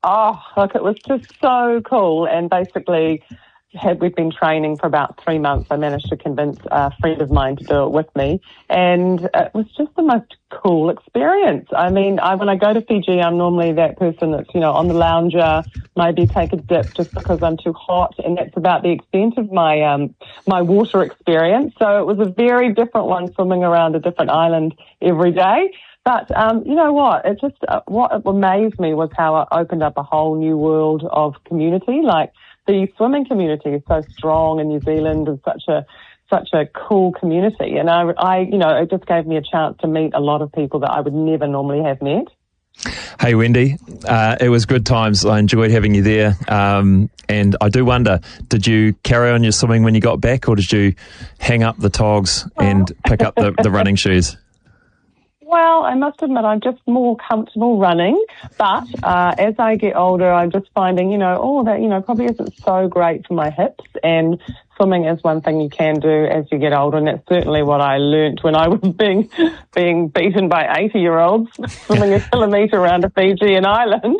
Oh, look, it was just so cool. And basically, we've been training for about 3 months. I managed to convince a friend of mine to do it with me. And it was just the most cool experience. I mean, when I go to Fiji, I'm normally that person that's, on the lounger, maybe take a dip just because I'm too hot. And that's about the extent of my my water experience. So it was a very different one, swimming around a different island every day. But you know what? It just what amazed me was how it opened up a whole new world of community. Like the swimming community is so strong in New Zealand, and such a cool community. And I it just gave me a chance to meet a lot of people that I would never normally have met. Hey, Wendy, it was good times. I enjoyed having you there. And I do wonder, did you carry on your swimming when you got back, or did you hang up the togs and pick up the running shoes? Well, I must admit I'm just more comfortable running, but as I get older, I'm just finding, that, probably isn't so great for my hips, and swimming is one thing you can do as you get older, and that's certainly what I learnt when I was being beaten by 80-year-olds swimming a kilometre around a Fijian island.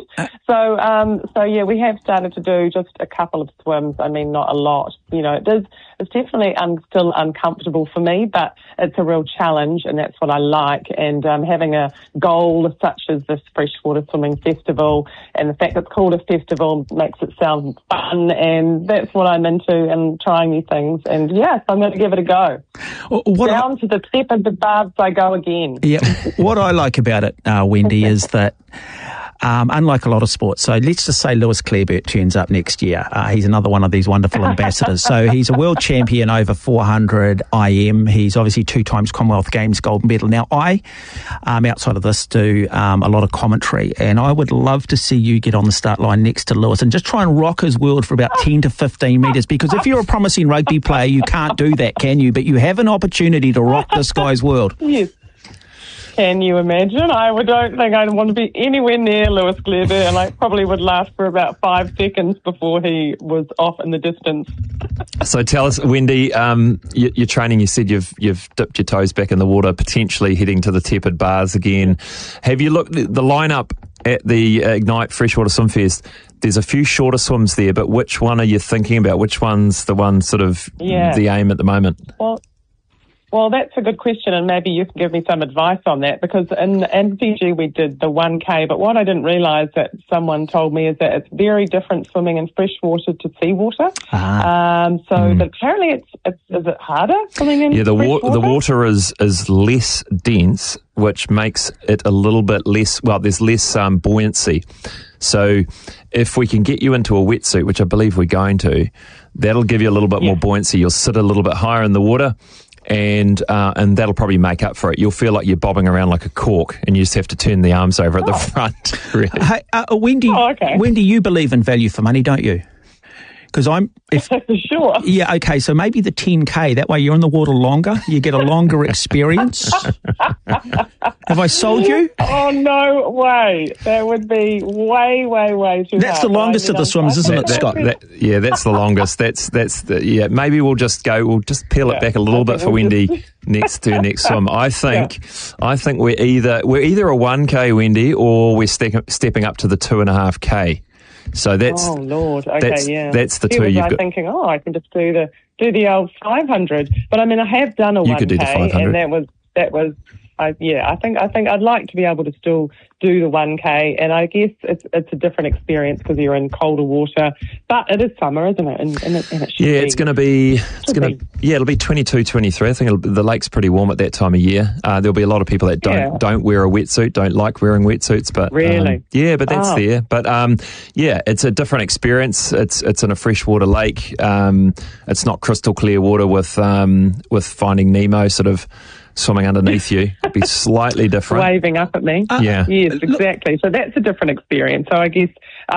So yeah, we have started to do just a couple of swims. I mean, not a lot. It's definitely still uncomfortable for me, but it's a real challenge, and that's what I like. And having a goal such as this freshwater swimming festival, and the fact that it's called a festival makes it sound fun, and that's what I'm into, and trying new things. And yes, I'm going to give it a go. Down to the tip of the barbs I go again. Yeah. What I like about it, Wendy, is that unlike a lot of sports, so let's just say Lewis Clareburt turns up next year. He's another one of these wonderful ambassadors. So he's a world champion over 400 IM. He's obviously 2 times Commonwealth Games gold medal. Now, I, outside of this, do a lot of commentary, and I would love to see you get on the start line next to Lewis and just try and rock his world for about 10 to 15 metres, because if you're a promising rugby player, you can't do that, can you? But you have an opportunity to rock this guy's world. Yes. Can you imagine? I don't think I'd want to be anywhere near Lewis Clareburt, and I probably would last for about 5 seconds before he was off in the distance. So tell us, Wendy, your training, you said you've dipped your toes back in the water, potentially heading to the tepid bars again. Have you looked at the lineup at the Ignite Freshwater Swim Fest? There's a few shorter swims there, but which one are you thinking about? Which one's the one sort of the aim at the moment? Well, that's a good question, and maybe you can give me some advice on that, because in Fiji we did the 1K, but what I didn't realise that someone told me is that it's very different swimming in freshwater to seawater. Apparently is it harder swimming in freshwater? The water is less dense, which makes it a little bit less, there's less buoyancy. So if we can get you into a wetsuit, which I believe we're going to, that'll give you a little bit more buoyancy. You'll sit a little bit higher in the water, and that'll probably make up for it. You'll feel like you're bobbing around like a cork, and you just have to turn the arms over at the front. Really. Hey, Wendy, you believe in value for money, don't you? Because sure. Yeah, okay, so maybe the 10K, that way you're in the water longer, you get a longer experience. Have I sold you? Oh, no way. That would be way too That's hard. the longest of the swims, isn't it, Scott? That's the longest. Maybe we'll just peel it back a little bit for Wendy next swim. I think we're either a 1K, Wendy, or we're stepping up to the 2.5K. So that's that's the two you've got. Thinking, I can just do the old 500. But I mean, I have done a 1K, could do the 500. and that was. I think I'd like to be able to still do the 1K, and I guess it's a different experience because you're in colder water. But it is summer, isn't it? And it should be. It'll be 22, 23. I think the lake's pretty warm at that time of year. There'll be a lot of people that don't wear a wetsuit, don't like wearing wetsuits, but really, but that's there. But it's a different experience. It's in a freshwater lake. It's not crystal clear water with Finding Nemo sort of swimming underneath you. It'd be slightly different. Waving up at me. Yeah. Yes, exactly. So that's a different experience. So I guess